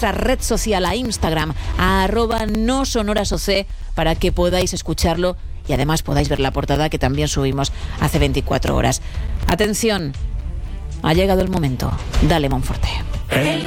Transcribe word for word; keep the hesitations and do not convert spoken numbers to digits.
nuestra red social, a Instagram, a arroba no sonorasoc, para que podáis escucharlo y además podáis ver la portada que también subimos hace veinticuatro horas. Atención, ha llegado el momento. Dale, Monforte.